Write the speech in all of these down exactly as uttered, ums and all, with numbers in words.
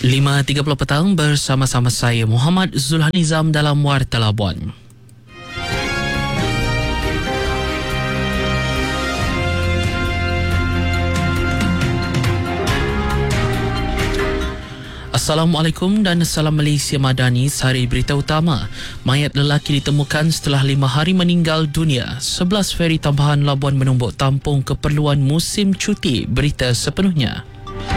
lima tiga puluh petang bersama-sama saya Muhammad Zulhanizam dalam Warta Labuan. Assalamualaikum dan salam Malaysia Madani. Sehari berita utama. Mayat lelaki ditemukan setelah lima hari meninggal dunia. sebelas feri tambahan Labuan menumbuk tampung keperluan musim cuti. Berita sepenuhnya.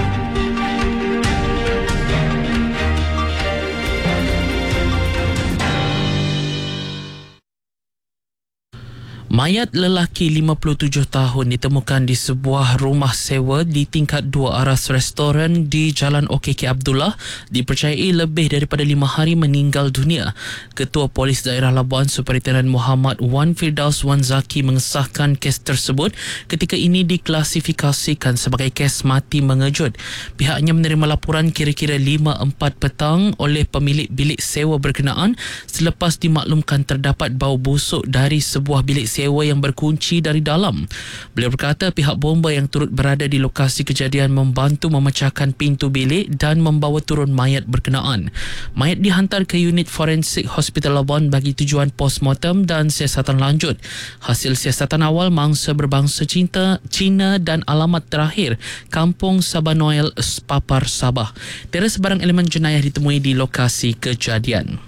Mayat lelaki lima puluh tujuh tahun ditemukan di sebuah rumah sewa di tingkat dua aras restoran di Jalan O K K Abdullah, dipercayai lebih daripada lima hari meninggal dunia. Ketua Polis Daerah Labuan Superintendent Muhammad Wan Firdaus Wan Zaki mengesahkan kes tersebut ketika ini diklasifikasikan sebagai kes mati mengejut. Pihaknya menerima laporan kira-kira lima empat petang oleh pemilik bilik sewa berkenaan selepas dimaklumkan terdapat bau busuk dari sebuah bilik sewa yang berkunci dari dalam. Beliau berkata pihak bomba yang turut berada di lokasi kejadian membantu memecahkan pintu bilik dan membawa turun mayat berkenaan. Mayat dihantar ke unit forensik Hospital Labuan bagi tujuan postmortem dan siasatan lanjut. Hasil siasatan awal mangsa berbangsa Cinta, Cina dan alamat terakhir Kampung Sabah Noel, Papar, Sabah. Tiada sebarang elemen jenayah ditemui di lokasi kejadian.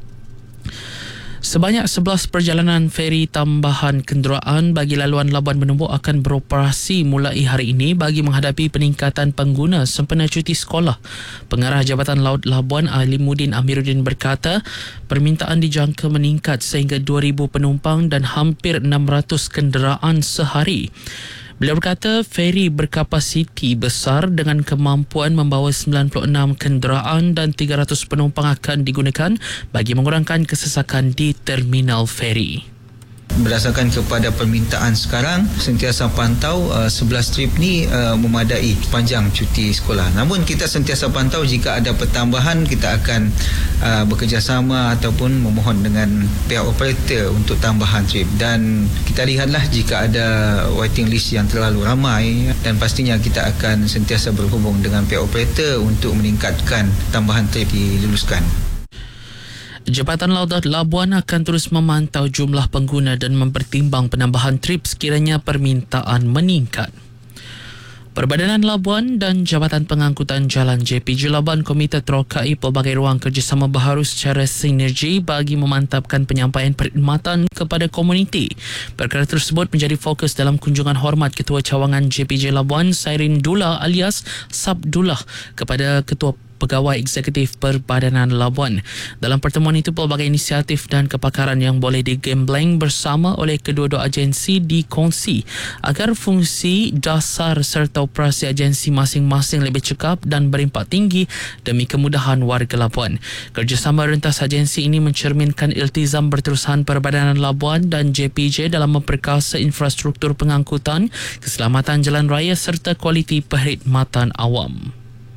Sebanyak sebelas perjalanan feri tambahan kenderaan bagi laluan Labuan menumbuk akan beroperasi mulai hari ini bagi menghadapi peningkatan pengguna sempena cuti sekolah. Pengarah Jabatan Laut Labuan Alimuddin Amiruddin berkata, permintaan dijangka meningkat sehingga dua ribu penumpang dan hampir enam ratus kenderaan sehari. Beliau berkata feri berkapasiti besar dengan kemampuan membawa sembilan puluh enam kenderaan dan tiga ratus penumpang akan digunakan bagi mengurangkan kesesakan di terminal feri. Berdasarkan kepada permintaan sekarang, sentiasa pantau uh, sebelas trip ni uh, memadai panjang cuti sekolah. Namun kita sentiasa pantau jika ada pertambahan, kita akan uh, bekerjasama ataupun memohon dengan pihak operator untuk tambahan trip. Dan kita lihatlah jika ada waiting list yang terlalu ramai, dan pastinya kita akan sentiasa berhubung dengan pihak operator untuk meningkatkan tambahan trip diluluskan. Jabatan Laut Labuan akan terus memantau jumlah pengguna dan mempertimbang penambahan trip sekiranya permintaan meningkat. Perbadanan Labuan dan Jabatan Pengangkutan Jalan J P J Labuan Komite terokai pelbagai ruang kerjasama baharu secara sinergi bagi memantapkan penyampaian perkhidmatan kepada komuniti. Perkara tersebut menjadi fokus dalam kunjungan hormat Ketua Cawangan J P J Labuan Sairin Dullah alias Sabdullah kepada Ketua Pegawai Eksekutif Perbadanan Labuan. Dalam pertemuan itu, pelbagai inisiatif dan kepakaran yang boleh digembleng bersama oleh kedua-dua agensi dikongsi agar fungsi dasar serta operasi agensi masing-masing lebih cekap dan berimpak tinggi demi kemudahan warga Labuan. Kerjasama rentas agensi ini mencerminkan iltizam berterusan Perbadanan Labuan dan J P J dalam memperkasa infrastruktur pengangkutan, keselamatan jalan raya serta kualiti perkhidmatan awam.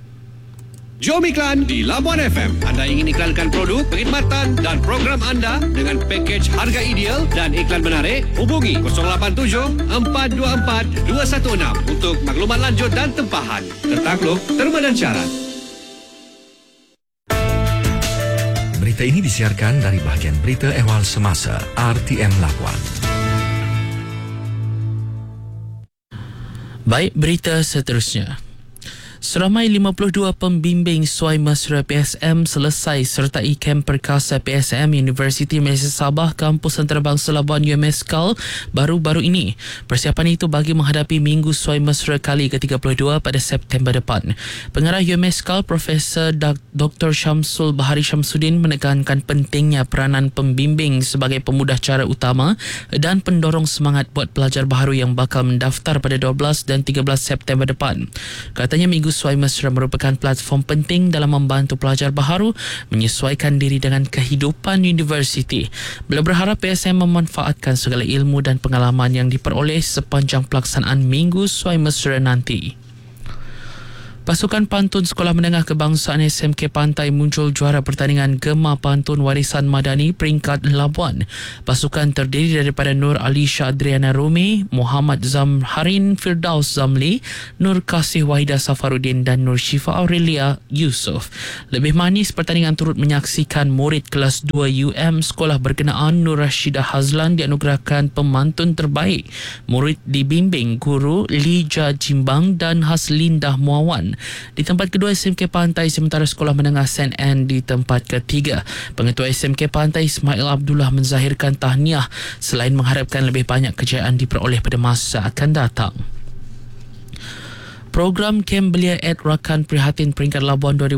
Jom iklan di Labuan F M. Anda ingin iklankan produk, perkhidmatan dan program anda dengan pakej harga ideal dan iklan menarik? Hubungi kosong lapan tujuh empat dua empat dua satu enam untuk maklumat lanjut dan tempahan. Tertakluk, terma dan syarat. Berita ini disiarkan dari bahagian Berita Ehwal Semasa R T M Labuan. Baik, berita seterusnya. Seramai lima puluh dua pembimbing suai mesra P S M selesai sertai kem perkasa P S M Universiti Malaysia Sabah Kampus Antarabangsa Labuan U M S K A L baru-baru ini. Persiapan itu bagi menghadapi Minggu Suai Mesra kali ke tiga puluh dua pada September depan. Pengarah U M S K A L Profesor Doktor Syamsul Bahari Syamsuddin menekankan pentingnya peranan pembimbing sebagai pemudah cara utama dan pendorong semangat buat pelajar baharu yang bakal mendaftar pada dua belas dan tiga belas September depan. Katanya Minggu Suai Mesra merupakan platform penting dalam membantu pelajar baharu menyesuaikan diri dengan kehidupan universiti. Beliau berharap P S M memanfaatkan segala ilmu dan pengalaman yang diperoleh sepanjang pelaksanaan Minggu Suai Mesra nanti. Pasukan Pantun Sekolah Menengah Kebangsaan S M K Pantai muncul juara pertandingan Gema Pantun Warisan Madani peringkat Labuan. Pasukan terdiri daripada Nur Alisha Adriana Rumi, Muhammad Zamharin Firdaus Zamli, Nur Kasih Wahida Safaruddin dan Nur Syifa Aurelia Yusof. Lebih manis pertandingan turut menyaksikan murid kelas dua U M sekolah berkenaan Nur Rashidah Hazlan dianugerahkan pemantun terbaik. Murid dibimbing guru Lija Jimbang dan Haslindah Muawan. Di tempat kedua S M K Pantai, sementara Sekolah Menengah Saint Anne di tempat ketiga. Pengetua S M K Pantai Ismail Abdullah menzahirkan tahniah selain mengharapkan lebih banyak kejayaan diperoleh pada masa akan datang. Program Kem Belia Ed Rakan Prihatin peringkat Labuan dua ribu